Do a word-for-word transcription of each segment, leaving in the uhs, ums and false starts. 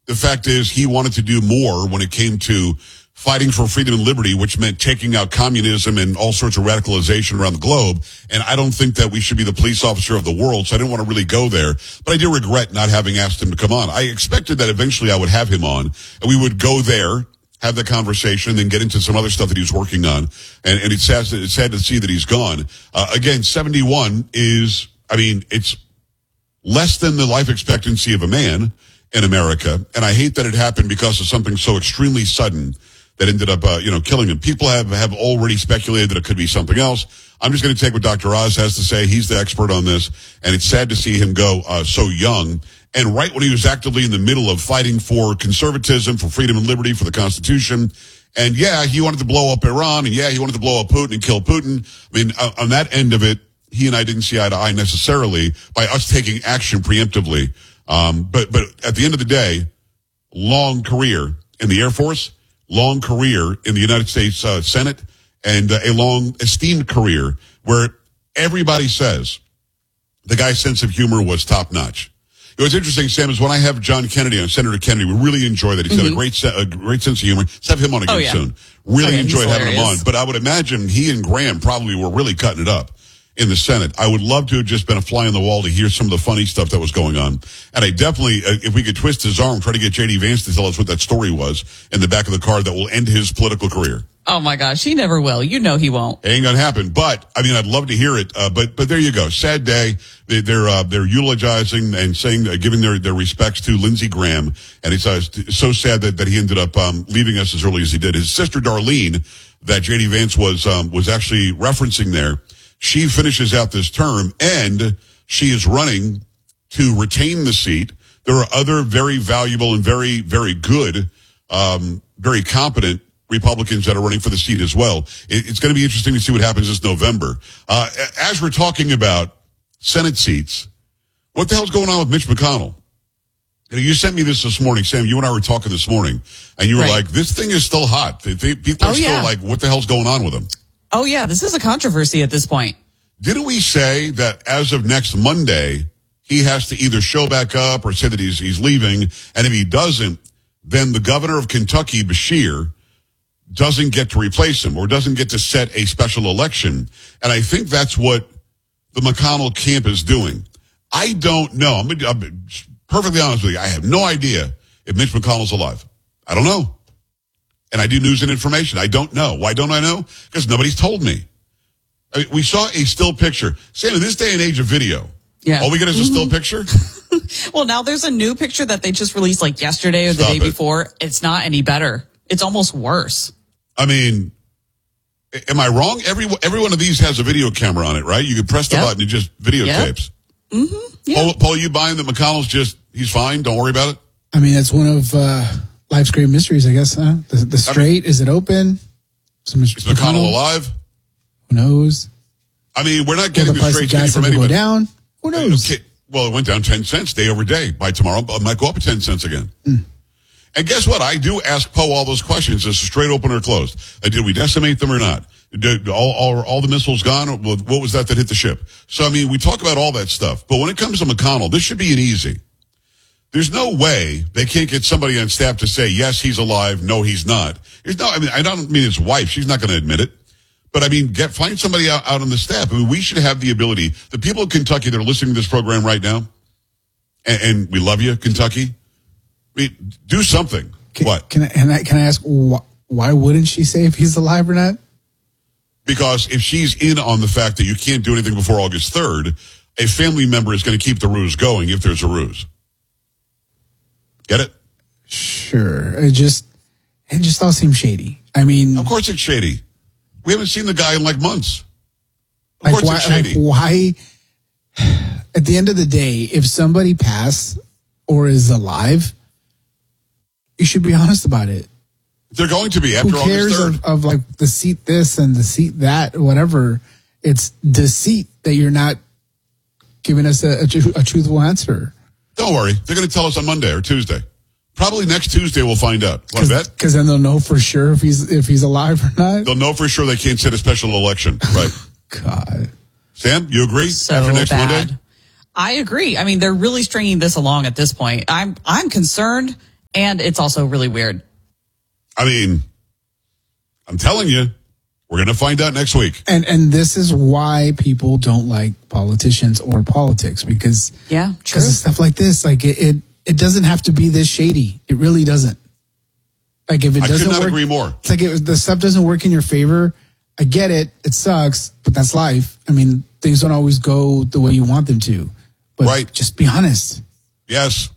The fact is he wanted to do more when it came to fighting for freedom and liberty, which meant taking out communism and all sorts of radicalization around the globe. And I don't think that we should be the police officer of the world, so I didn't want to really go there. But I do regret not having asked him to come on. I expected that eventually I would have him on, and we would go there, have the conversation, and then get into some other stuff that he's working on. And, and it's sad, it's sad to see that he's gone. Uh, again, seventy-one is, I mean, it's less than the life expectancy of a man in America. And I hate that it happened because of something so extremely sudden that ended up, uh, you know, killing him. People have, have already speculated that it could be something else. I'm just going to take what Doctor Oz has to say. He's the expert on this. And it's sad to see him go uh, so young. And right when he was actively in the middle of fighting for conservatism, for freedom and liberty, for the Constitution. And yeah, he wanted to blow up Iran. And yeah, he wanted to blow up Putin and kill Putin. I mean, uh, on that end of it, he and I didn't see eye to eye necessarily by us taking action preemptively. Um, but, but at the end of the day, long career in the Air Force, long career in the United States uh, Senate, and uh, a long esteemed career where everybody says the guy's sense of humor was top notch. You know, what's interesting, Sam, is when I have John Kennedy on, Senator Kennedy, we really enjoy that. He's mm-hmm. got a great, se- a great sense of humor. Let's have him on again oh, yeah. soon. Really okay, enjoyed having him on. But I would imagine he and Graham probably were really cutting it up in the Senate. I would love to have just been a fly on the wall to hear some of the funny stuff that was going on. And I definitely, uh, if we could twist his arm, try to get J D Vance to tell us what that story was in the back of the car that will end his political career. Oh my gosh, he never will. You know he won't. It ain't gonna happen. But I mean, I'd love to hear it. Uh, but but there you go. Sad day. They, they're uh, they're eulogizing and saying, uh, giving their their respects to Lindsey Graham. And it's uh, so sad that that he ended up um, leaving us as early as he did. His sister Darlene, that J D Vance was um, was actually referencing there. She finishes out this term, and she is running to retain the seat. There are other very valuable and very, very good, um, very competent Republicans that are running for the seat as well. It, it's going to be interesting to see what happens this November. Uh, as we're talking about Senate seats, what the hell's going on with Mitch McConnell? You know, you sent me this this morning, Sam. You and I were talking this morning, and you were right. like, this thing is still hot. People are oh, still yeah. like, what the hell's going on with him? Oh, yeah, this is a controversy at this point. Didn't we say that as of next Monday, he has to either show back up or say that he's he's leaving? And if he doesn't, then the governor of Kentucky, Beshear, doesn't get to replace him or doesn't get to set a special election. And I think that's what the McConnell camp is doing. I don't know. I'm, I'm perfectly honest with you. I have no idea if Mitch McConnell's alive. I don't know. And I do news and information. I don't know. Why don't I know? Because nobody's told me. I mean, we saw a still picture. Sam, in this day and age of video, yeah. all we get is a still picture? Well, now there's a new picture that they just released like yesterday or the Stop day it. before. It's not any better. It's almost worse. I mean, am I wrong? Every every one of these has a video camera on it, right? You can press the yep. button and just videotapes. Yep. Mm-hmm. Yep. Paul, Paul, you buying that McConnell's just, he's fine, don't worry about it? I mean, that's one of uh, life's great mysteries, I guess. Huh? The, the straight, I mean, is it open? Is McConnell, McConnell alive? Who knows? I mean, we're not getting the, the straight from anybody. Go down. Who knows? Okay. Well, it went down ten cents day over day. By tomorrow, it might go up ten cents again. Mm. And guess what? I do ask Poe all those questions. Is it straight open or closed? Uh, did we decimate them or not? Did all, all, all the missiles gone? What was that that hit the ship? So, I mean, we talk about all that stuff. But when it comes to McConnell, this should be an easy. There's no way they can't get somebody on staff to say, yes, he's alive. No, he's not. There's no, I mean, I don't mean his wife. She's not going to admit it. But, I mean, get find somebody out, out on the staff. I mean, we should have the ability. The people of Kentucky that are listening to this program right now, and, and we love you, Kentucky, I mean, do something. Can, what? Can I, can I, can I ask, wh- why wouldn't she say if he's alive or not? Because if she's in on the fact that you can't do anything before August third, a family member is going to keep the ruse going if there's a ruse. Get it? Sure. It just, it just all seems shady. I mean. Of course it's shady. We haven't seen the guy in like months. Of like course why, it's shady. Like why, at the end of the day, if somebody passed or is alive, you should be honest about it. They're going to be after Who cares August third. Of, of like the seat this and the seat that, whatever. It's deceit that you're not giving us a, a, a truthful answer. Don't worry. They're going to tell us on Monday or Tuesday. Probably next Tuesday we'll find out. Want to bet? Because then they'll know for sure if he's if he's alive or not. They'll know for sure they can't set a special election. Right. God. Sam, you agree? So after next bad. Monday? I agree. I mean, they're really stringing this along at this point. I'm I'm concerned And it's also really weird. I mean, I'm telling you, we're going to find out next week. And and this is why people don't like politicians or politics, because yeah, true. Because of stuff like this, like it, it it doesn't have to be this shady. It really doesn't. Like if it doesn't I could not work, agree more. It's like it, the stuff doesn't work in your favor. I get it. It sucks, but that's life. I mean, things don't always go the way you want them to. But right. Just be honest. Yes.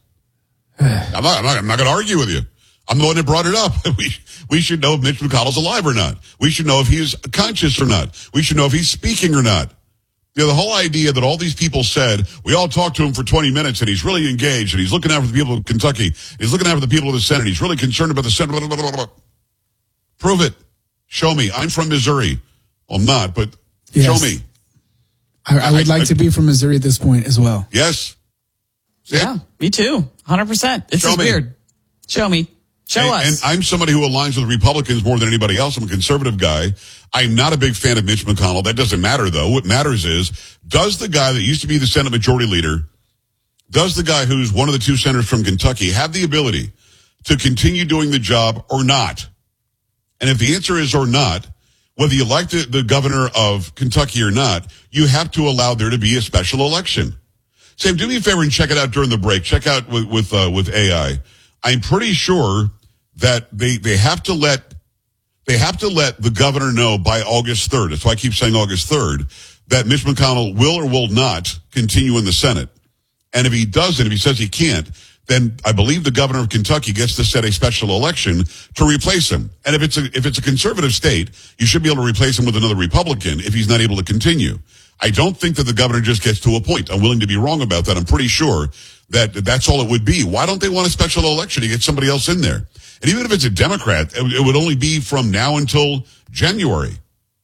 I'm not, I'm not, I'm not going to argue with you. I'm the one that brought it up. We, we should know if Mitch McConnell's alive or not. We should know if he's conscious or not. We should know if he's speaking or not. You know, the whole idea that all these people said, we all talked to him for twenty minutes and he's really engaged and he's looking after the people of Kentucky. He's looking after the people of the Senate. He's really concerned about the Senate. Blah, blah, blah, blah. Prove it. Show me. I'm from Missouri. Well, I'm not, but yes. Show me. I, I would I, like I, to be from Missouri at this point as well. Yes. See yeah, it? me too. one hundred percent. It's just weird. Show me. Show and, us. And I'm somebody who aligns with Republicans more than anybody else. I'm a conservative guy. I'm not a big fan of Mitch McConnell. That doesn't matter, though. What matters is, does the guy that used to be the Senate Majority Leader, does the guy who's one of the two senators from Kentucky have the ability to continue doing the job or not? And if the answer is or not, whether you like the, the governor of Kentucky or not, you have to allow there to be a special election. Sam, do me a favor and check it out during the break. Check out with with, uh, with A I. I'm pretty sure that they, they have to let they have to let the governor know by August third. That's why I keep saying August third, that Mitch McConnell will or will not continue in the Senate. And if he doesn't, if he says he can't, then I believe the governor of Kentucky gets to set a special election to replace him. And if it's a if it's a conservative state, you should be able to replace him with another Republican if he's not able to continue. I don't think that the governor just gets to a point. I'm willing to be wrong about that. I'm pretty sure that that's all it would be. Why don't they want a special election to get somebody else in there? And even if it's a Democrat, it would only be from now until January.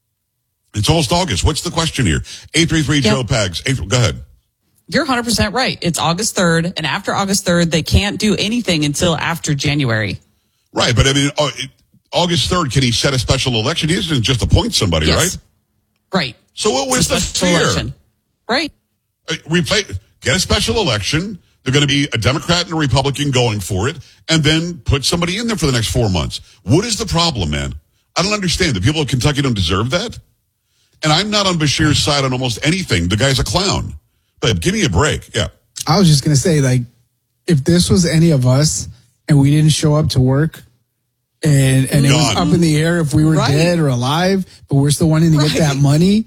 It's almost August. What's the question here? eight three three Joe Pags. Go ahead. You're one hundred percent right. It's August third, and after August third, they can't do anything until after January. Right, but I mean, August third, can he set a special election? He doesn't just appoint somebody, yes. right? Right. So what was the fear? Election. Right. Uh, replay, get a special election. They're going to be a Democrat and a Republican going for it, and then put somebody in there for the next four months. What is the problem, man? I don't understand. The people of Kentucky don't deserve that? And I'm not on Beshear's side on almost anything. The guy's a clown. But give me a break. Yeah. I was just going to say, like, if this was any of us and we didn't show up to work and, and it was up in the air if we were right. dead or alive, but we're still wanting to right. get that money,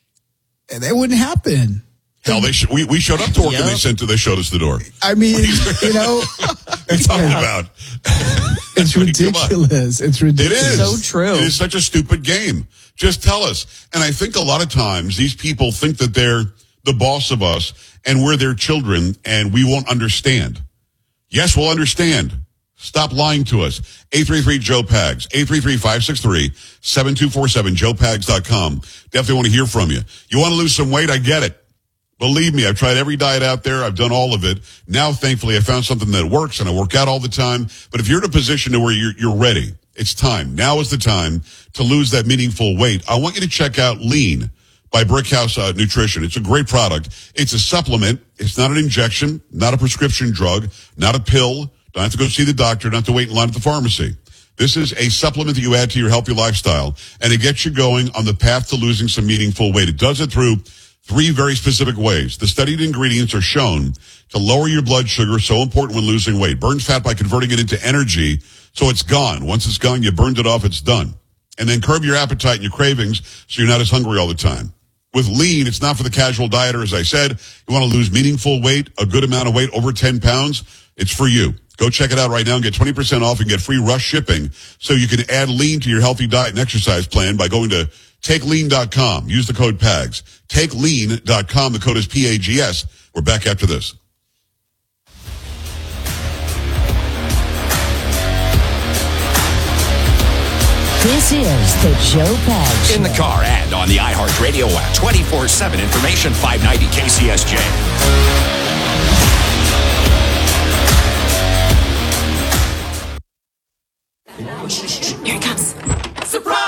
that wouldn't happen. Hell, they sh- we, we showed up to work yep. and they sent to, they showed us the door. I mean, you know. It's talking about. It's ridiculous. It's ridiculous. It is. So true. It is such a stupid game. Just tell us. And I think a lot of times these people think that they're the boss of us and we're their children and we won't understand. Yes, we'll understand. Stop lying to us. eight three three Joe Pags. eight three three, five six three, seven two four seven. joe pags dot com. Definitely want to hear from you. You want to lose some weight? I get it. Believe me, I've tried every diet out there. I've done all of it. Now, thankfully, I found something that works and I work out all the time. But if you're in a position to where you're, you're ready, it's time. Now is the time to lose that meaningful weight. I want you to check out Lean by Brickhouse uh, Nutrition. It's a great product. It's a supplement. It's not an injection, not a prescription drug, not a pill. Don't have to go see the doctor. Don't have to wait in line at the pharmacy. This is a supplement that you add to your healthy lifestyle, and it gets you going on the path to losing some meaningful weight. It does it through three very specific ways. The studied ingredients are shown to lower your blood sugar, so important when losing weight. Burns fat by converting it into energy, so it's gone. Once it's gone, you burned it off, it's done. And then curb your appetite and your cravings so you're not as hungry all the time. With Lean, it's not for the casual dieter, as I said. You want to lose meaningful weight, a good amount of weight, over ten pounds, it's for you. Go check it out right now and get twenty percent off and get free rush shipping so you can add Lean to your healthy diet and exercise plan by going to take lean dot com. Use the code PAGS. take lean dot com. The code is P A G S. We're back after this. This is the Joe Pags Show. In the car and on the iHeartRadio app. twenty-four seven information, five ninety K C S J. Here it comes. Surprise!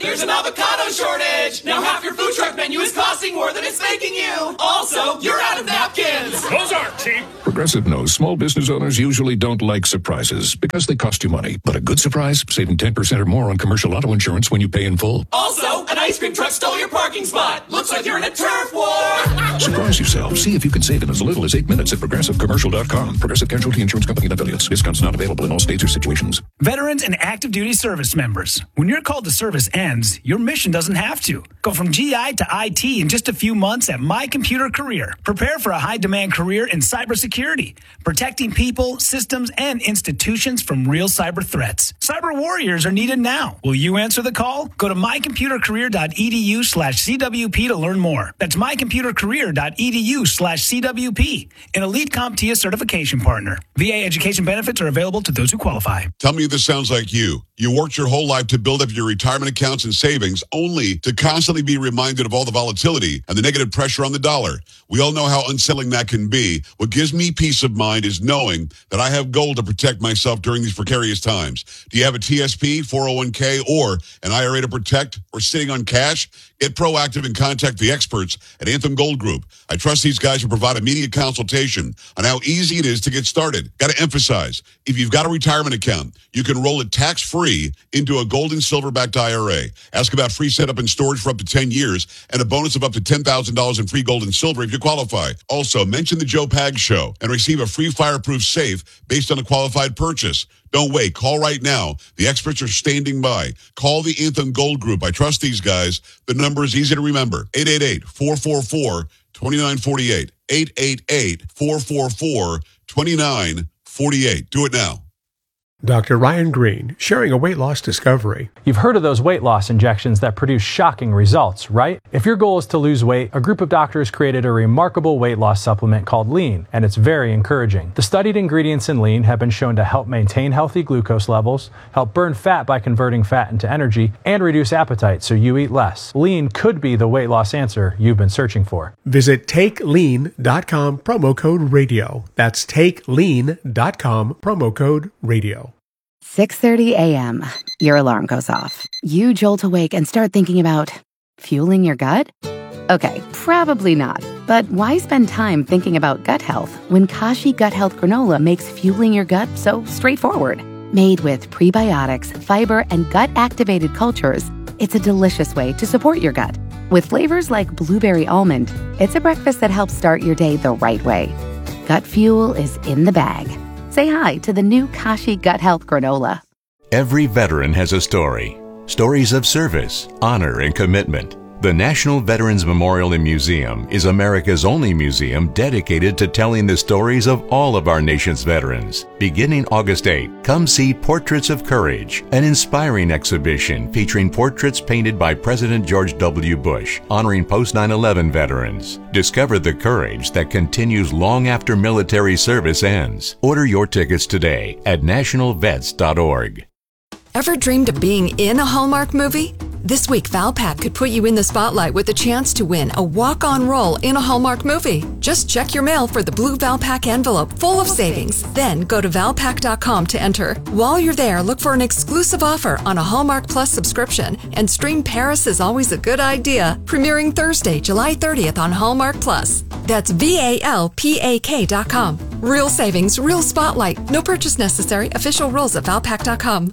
There's an avocado shortage. Now half your food truck menu is costing more than it's making you. Also, you're out of napkins. Those aren't cheap. Progressive knows small business owners usually don't like surprises because they cost you money. But a good surprise, saving ten percent or more on commercial auto insurance when you pay in full. Also, an ice cream truck stole your parking spot. Looks like you're in a turf war. Surprise yourself. See if you can save in as little as eight minutes at progressive commercial dot com. Progressive Casualty Insurance Company and affiliates. Discounts not available in all states or situations. Veterans and active duty service members. When your call to service ends, your mission doesn't have to. Go from G I to I T in just a few months at My Computer Career. Prepare for a high-demand career in cybersecurity, protecting people, systems, and institutions from real cyber threats. Cyber warriors are needed now. Will you answer the call? Go to my computer career dot e d u slash C W P to learn more. That's my computer career dot e d u slash C W P, an Elite CompTIA certification partner. V A education benefits are available to those who qualify. Tell me if this sounds like you. You worked your whole life to build up your retirement accounts and savings, only to constantly be reminded of all the volatility and the negative pressure on the dollar. We all know how unsettling that can be. What gives me peace of mind is knowing that I have gold to protect myself during these precarious times. Do you have a T S P, four oh one k, or an I R A to protect, or sitting on cash? Get proactive and contact the experts at Anthem Gold Group. I trust these guys to provide immediate consultation on how easy it is to get started. Got to emphasize, if you've got a retirement account, you can roll it tax-free into a gold and silver-backed I R A. Ask about free setup and storage for up to ten years and a bonus of up to ten thousand dollars in free gold and silver if you qualify. Also, mention the Joe Pags Show and receive a free fireproof safe based on a qualified purchase. Don't wait. Call right now. The experts are standing by. Call the Anthem Gold Group. I trust these guys. The number is easy to remember. eight eight eight, four four four, two nine four eight. eight eight eight, four four four, two nine four eight. Do it now. Doctor Ryan Green, sharing a weight loss discovery. You've heard of those weight loss injections that produce shocking results, right? If your goal is to lose weight, a group of doctors created a remarkable weight loss supplement called Lean, and it's very encouraging. The studied ingredients in Lean have been shown to help maintain healthy glucose levels, help burn fat by converting fat into energy, and reduce appetite so you eat less. Lean could be the weight loss answer you've been searching for. Visit take lean dot com, promo code radio. That's take lean dot com, promo code radio. six thirty a.m. Your alarm goes off. You jolt awake and start thinking about fueling your gut? Okay, probably not. But why spend time thinking about gut health when Kashi Gut Health Granola makes fueling your gut so straightforward? Made with prebiotics, fiber, and gut-activated cultures, it's a delicious way to support your gut. With flavors like blueberry almond, it's a breakfast that helps start your day the right way. Gut fuel is in the bag. Say hi to the new Kashi Gut Health Granola. Every veteran has a story. Stories of service, honor, and commitment. The National Veterans Memorial and Museum is America's only museum dedicated to telling the stories of all of our nation's veterans. Beginning August eighth, come see Portraits of Courage, an inspiring exhibition featuring portraits painted by President George W. Bush, honoring post nine eleven veterans. Discover the courage that continues long after military service ends. Order your tickets today at national vets dot org. Ever dreamed of being in a Hallmark movie? This week, Valpak could put you in the spotlight with a chance to win a walk-on role in a Hallmark movie. Just check your mail for the blue Valpak envelope full of savings. Then go to valpak dot com to enter. While you're there, look for an exclusive offer on a Hallmark Plus subscription. And stream Paris is Always a Good Idea, premiering Thursday, July thirtieth on Hallmark Plus. That's V A L P A K dot com. Real savings, real spotlight. No purchase necessary. Official rules at valpak dot com.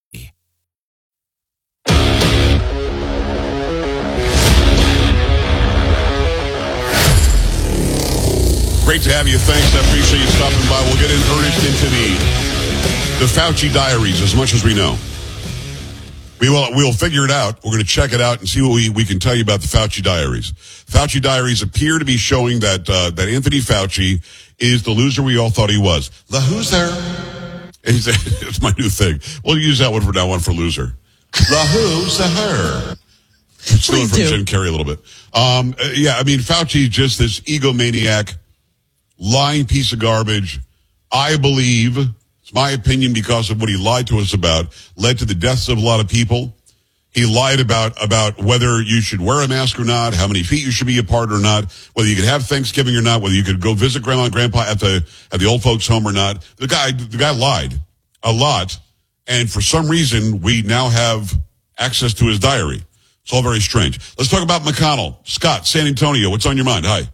Great to have you. Thanks. I appreciate you stopping by. We'll get in earnest into the the Fauci diaries as much as we know. We will we'll figure it out. We're going to check it out and see what we, we can tell you about the Fauci diaries. Fauci diaries appear to be showing that uh, that Anthony Fauci is the loser we all thought he was. The loser. It's, it's my new thing. We'll use that one for now on for loser. The who's the her. Still from Jim Carrey a little bit. Um, uh, yeah, I mean, Fauci just this egomaniac, lying piece of garbage. I believe, it's my opinion because of what he lied to us about, led to the deaths of a lot of people. He lied about, about whether you should wear a mask or not, how many feet you should be apart or not, whether you could have Thanksgiving or not, whether you could go visit grandma and grandpa at the, at the old folks home or not. The guy, the guy lied a lot. And for some reason, we now have access to his diary. It's all very strange. Let's talk about McConnell. Scott, San Antonio, what's on your mind? Hi.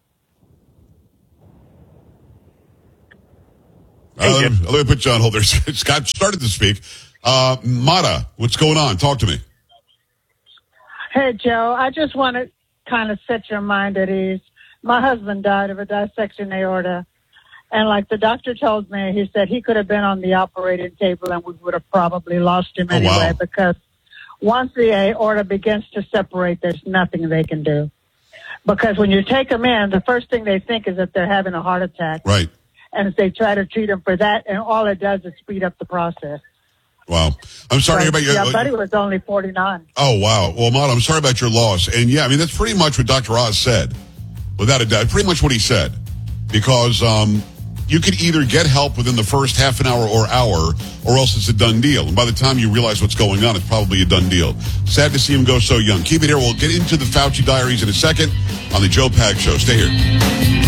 Hey, uh, let me put you on hold there. Scott started to speak. Uh, Mata, what's going on? Talk to me. Hey, Joe, I just want to kind of set your mind at ease. My husband died of a dissection aorta. And like the doctor told me, he said he could have been on the operating table and we would have probably lost him oh, anyway wow. because once the aorta begins to separate, there's nothing they can do. Because when you take them in, the first thing they think is that they're having a heart attack. Right. And they try to treat them for that, and all it does is speed up the process. Wow. I'm sorry but, about your... Yeah, buddy was only forty-nine. Oh, wow. Well, Mata, I'm sorry about your loss. And yeah, I mean, that's pretty much what Doctor Oz said. Without a doubt. Pretty much what he said. Because um, you could either get help within the first half an hour or hour, or else it's a done deal. And by the time you realize what's going on, it's probably a done deal. Sad to see him go so young. Keep it here. We'll get into the Fauci diaries in a second on the Joe Pag Show. Stay here.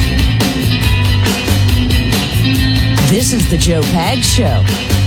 This is the Joe Pag Show.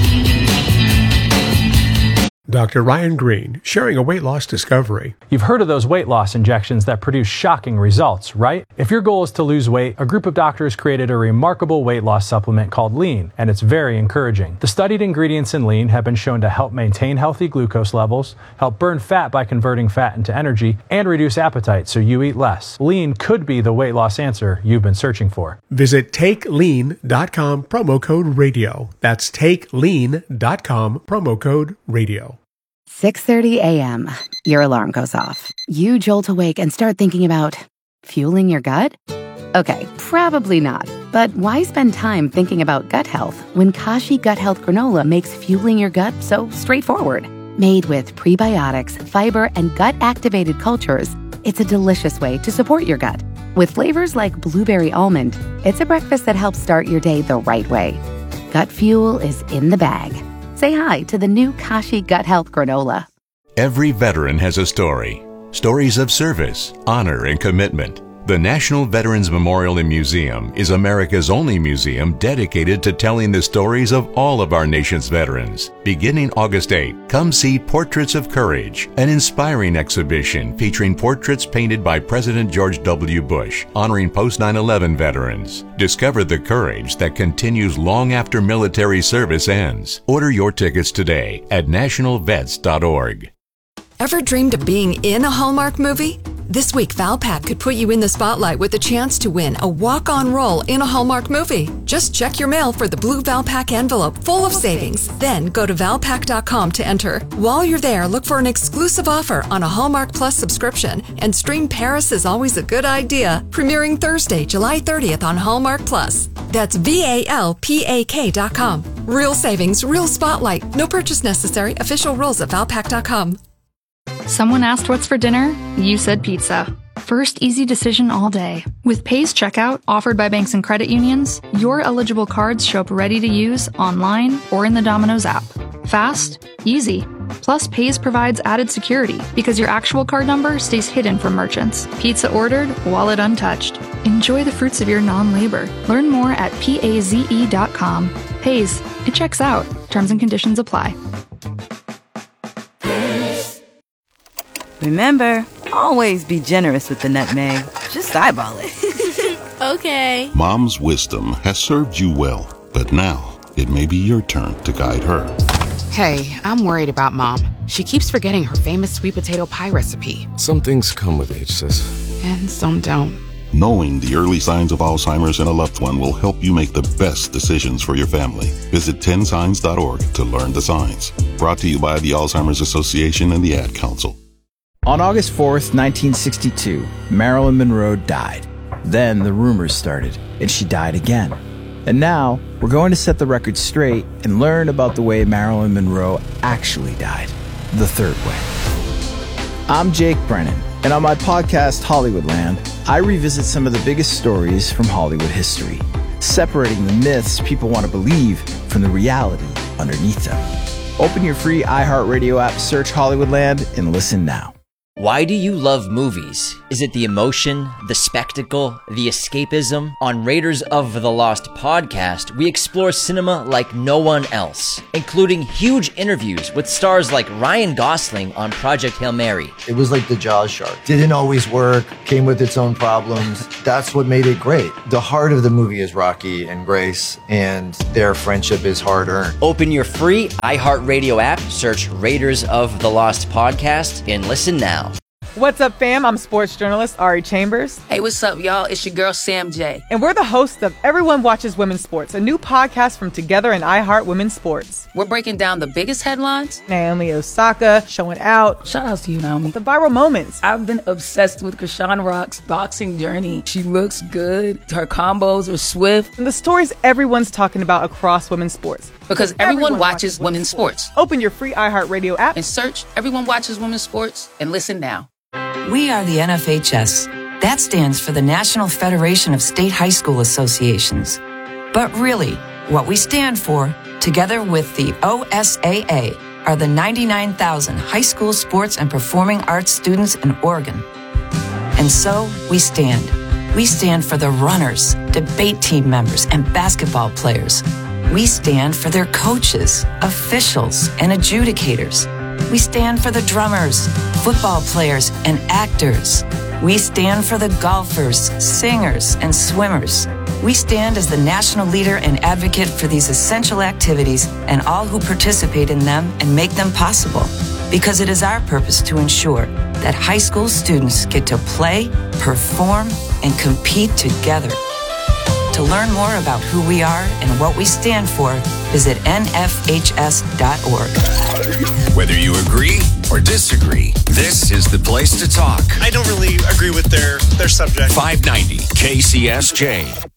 Doctor Ryan Green, sharing a weight loss discovery. You've heard of those weight loss injections that produce shocking results, right? If your goal is to lose weight, a group of doctors created a remarkable weight loss supplement called Lean, and it's very encouraging. The studied ingredients in Lean have been shown to help maintain healthy glucose levels, help burn fat by converting fat into energy, and reduce appetite so you eat less. Lean could be the weight loss answer you've been searching for. Visit take lean dot com, promo code radio. That's take lean dot com, promo code radio. six thirty a.m. Your alarm goes off. You jolt awake and start thinking about fueling your gut? Okay, probably not. But why spend time thinking about gut health when Kashi Gut Health Granola makes fueling your gut so straightforward? Made with prebiotics, fiber, and gut-activated cultures, it's a delicious way to support your gut. With flavors like blueberry almond, it's a breakfast that helps start your day the right way. Gut fuel is in the bag. Say hi to the new Kashi Gut Health Granola. Every veteran has a story. Stories of service, honor, and commitment. The National Veterans Memorial and Museum is America's only museum dedicated to telling the stories of all of our nation's veterans. Beginning August eighth, come see Portraits of Courage, an inspiring exhibition featuring portraits painted by President George W. Bush, honoring post nine eleven veterans. Discover the courage that continues long after military service ends. Order your tickets today at national vets dot org. Ever dreamed of being in a Hallmark movie? This week, Valpak could put you in the spotlight with a chance to win a walk-on role in a Hallmark movie. Just check your mail for the blue Valpak envelope full of savings. Then go to valpak dot com to enter. While you're there, look for an exclusive offer on a Hallmark Plus subscription and stream Paris is Always a Good Idea, premiering Thursday, July thirtieth on Hallmark Plus. That's V A L P A K dot com. Real savings, real spotlight. No purchase necessary. Official rules at valpak dot com. Someone asked what's for dinner? You said pizza. First easy decision all day. With Pays Checkout, offered by banks and credit unions, your eligible cards show up ready to use online or in the Domino's app. Fast, easy. Plus, Pays provides added security because your actual card number stays hidden from merchants. Pizza ordered, wallet untouched. Enjoy the fruits of your non-labor. Learn more at paze dot com. Pays. It checks out. Terms and conditions apply. Remember, always be generous with the nutmeg. Just eyeball it. Okay. Mom's wisdom has served you well, but now it may be your turn to guide her. Hey, I'm worried about Mom. She keeps forgetting her famous sweet potato pie recipe. Some things come with age, sis. And some don't. Knowing the early signs of Alzheimer's in a loved one will help you make the best decisions for your family. Visit ten signs dot org to learn the signs. Brought to you by the Alzheimer's Association and the Ad Council. On August fourth, nineteen sixty-two, Marilyn Monroe died. Then the rumors started, and she died again. And now, we're going to set the record straight and learn about the way Marilyn Monroe actually died. The third way. I'm Jake Brennan, and on my podcast, Hollywoodland, I revisit some of the biggest stories from Hollywood history, separating the myths people want to believe from the reality underneath them. Open your free iHeartRadio app, search Hollywoodland, and listen now. Why do you love movies? Is it the emotion, the spectacle, the escapism? On Raiders of the Lost podcast, we explore cinema like no one else, including huge interviews with stars like Ryan Gosling on Project Hail Mary. It was like the Jaws shark. Didn't always work, came with its own problems. That's what made it great. The heart of the movie is Rocky and Grace, and their friendship is hard-earned. Open your free iHeartRadio app, search Raiders of the Lost podcast, and listen now. What's up, fam? I'm sports journalist Ari Chambers. Hey, what's up, y'all? It's your girl, Sam J. And we're the hosts of Everyone Watches Women's Sports, a new podcast from Together and iHeart Women's Sports. We're breaking down the biggest headlines. Naomi Osaka showing out. Shout out to you, Naomi. The viral moments. I've been obsessed with Krishan Rock's boxing journey. She looks good. Her combos are swift. And the stories everyone's talking about across women's sports. Because everyone, everyone watches, watches women's sports. sports. Open your free iHeartRadio app and search Everyone Watches Women's Sports and listen now. We are the N F H S. That stands for the National Federation of State High School Associations. But really, what we stand for, together with the O S A A, are the ninety-nine thousand high school sports and performing arts students in Oregon. And so, we stand. We stand for the runners, debate team members, and basketball players. We stand for their coaches, officials, and adjudicators. We stand for the drummers, football players, and actors. We stand for the golfers, singers, and swimmers. We stand as the national leader and advocate for these essential activities and all who participate in them and make them possible. Because it is our purpose to ensure that high school students get to play, perform, and compete together. To learn more about who we are and what we stand for, visit N F H S dot org. Whether you agree or disagree, this is the place to talk. I don't really agree with their, their subject. five ninety K C S J.